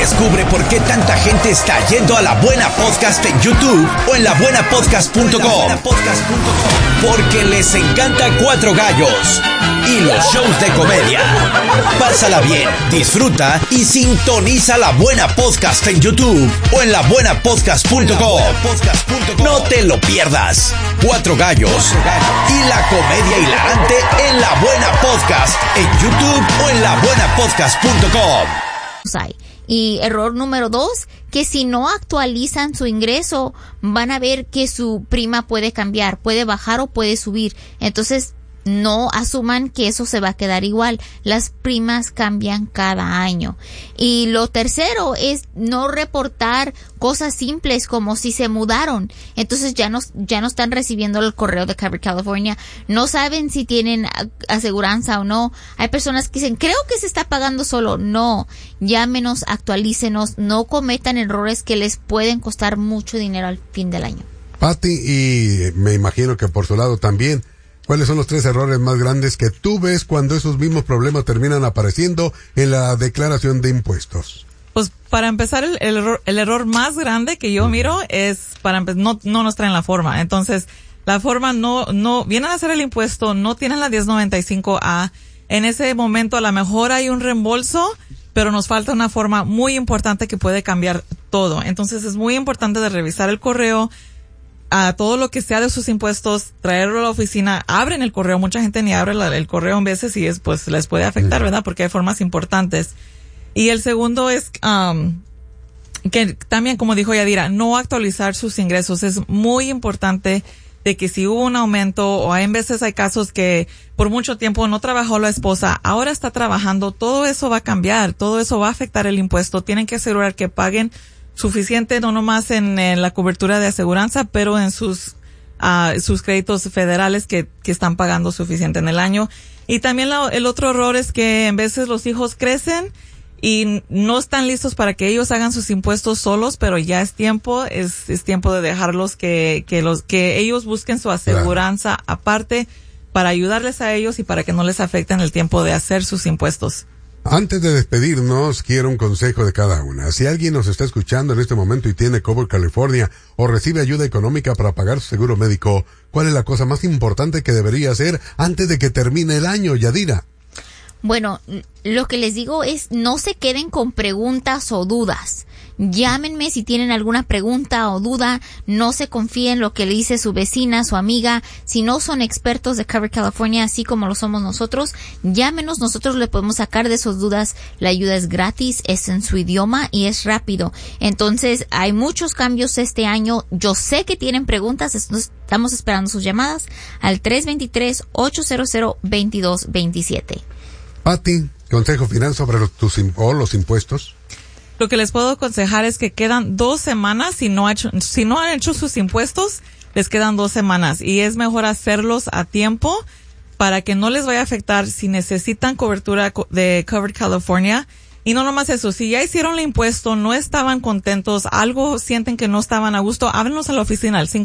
Descubre por qué tanta gente está yendo a La Buena Podcast en YouTube o en labuenapodcast.com. Porque les encanta Cuatro Gallos y los shows de comedia. Pásala bien, disfruta y sintoniza La Buena Podcast en YouTube o en labuenapodcast.com. No te lo pierdas. Cuatro Gallos y la comedia hilarante en La Buena Podcast en YouTube o en labuenapodcast.com. Y error número 2, que si no actualizan su ingreso, van a ver que su prima puede cambiar, puede bajar o puede subir. Entonces, no asuman que eso se va a quedar igual. Las primas cambian cada año. Y lo tercero es no reportar cosas simples como si se mudaron. Entonces ya no están recibiendo el correo de Covered California. No saben si tienen aseguranza o no. Hay personas que dicen, creo que se está pagando solo. No, llámenos, actualícenos, no cometan errores que les pueden costar mucho dinero al fin del año. Patty, y me imagino que por su lado también, ¿cuáles son los 3 errores más grandes que tú ves cuando esos mismos problemas terminan apareciendo en la declaración de impuestos? Pues para empezar, el error más grande que yo miro es, no nos traen la forma. Entonces, la forma no vienen a hacer el impuesto, no tienen la 1095A. En ese momento a lo mejor hay un reembolso, pero nos falta una forma muy importante que puede cambiar todo. Entonces, es muy importante de revisar el correo, a todo lo que sea de sus impuestos, traerlo a la oficina. Abren el correo, mucha gente ni abre el correo en veces y pues les puede afectar, ¿verdad? Porque hay formas importantes. Y el segundo es que también, como dijo Yadira, no actualizar sus ingresos. Es muy importante de que si hubo un aumento, o en veces hay casos que por mucho tiempo no trabajó la esposa, ahora está trabajando, todo eso va a cambiar, todo eso va a afectar el impuesto. Tienen que asegurar que paguen suficiente, no nomás en la cobertura de aseguranza, pero en sus créditos federales que están pagando suficiente en el año. Y también el otro error es que en veces los hijos crecen y no están listos para que ellos hagan sus impuestos solos, pero ya es tiempo de dejarlos que ellos busquen su aseguranza aparte para ayudarles a ellos y para que no les afecten el tiempo de hacer sus impuestos. Antes de despedirnos, quiero un consejo de cada una. Si alguien nos está escuchando en este momento y tiene Covered California o recibe ayuda económica para pagar su seguro médico, ¿cuál es la cosa más importante que debería hacer antes de que termine el año, Yadira? Bueno, lo que les digo es no se queden con preguntas o dudas. Llámenme si tienen alguna pregunta o duda. No se confíen en lo que le dice su vecina, su amiga. Si no son expertos de Covered California, así como lo somos nosotros, llámenos. Nosotros le podemos sacar de sus dudas. La ayuda es gratis, es en su idioma y es rápido. Entonces, hay muchos cambios este año. Yo sé que tienen preguntas. Estamos esperando sus llamadas al 323-800-2227. Patty, consejo final sobre los impuestos. Lo que les puedo aconsejar es que quedan 2 semanas, si no han hecho sus impuestos, les quedan 2 semanas y es mejor hacerlos a tiempo para que no les vaya a afectar si necesitan cobertura de Covered California. Y no nomás eso, si ya hicieron el impuesto, no estaban contentos, algo sienten que no estaban a gusto, háblenos a la oficina al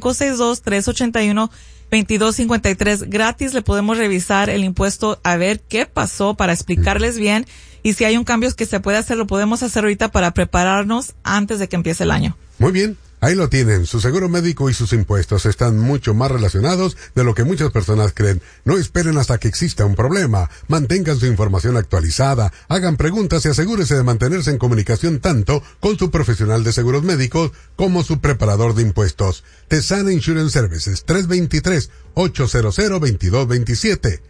562-381-2253. Gratis le podemos revisar el impuesto, a ver qué pasó para explicarles bien. Y si hay un cambio que se puede hacer, lo podemos hacer ahorita para prepararnos antes de que empiece el año. Muy bien, ahí lo tienen. Su seguro médico y sus impuestos están mucho más relacionados de lo que muchas personas creen. No esperen hasta que exista un problema. Mantengan su información actualizada, hagan preguntas y asegúrese de mantenerse en comunicación tanto con su profesional de seguros médicos como su preparador de impuestos. Tesana Insurance Services, 323-800-2227.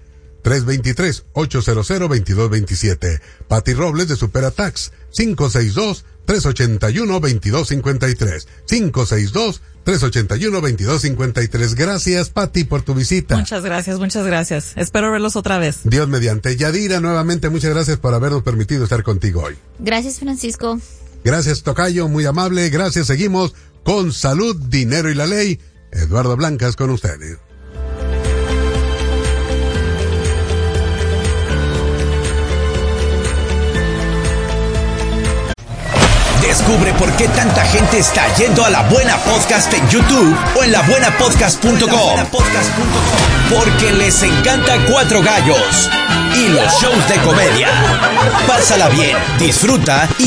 323-800-2227. Patty Robles de Superatax, 562-381-2253. 562-381-2253. Gracias, Patty, por tu visita. Muchas gracias. Espero verlos otra vez. Dios mediante. Yadira, nuevamente muchas gracias por habernos permitido estar contigo hoy. Gracias, Francisco. Gracias, tocayo, muy amable. Gracias, seguimos con Salud, Dinero y la Ley. Eduardo Blancas con ustedes. Descubre por qué tanta gente está yendo a La Buena Podcast en YouTube o en labuenapodcast.com. Porque les encanta Cuatro Gallos y los shows de comedia. Pásala bien, disfruta y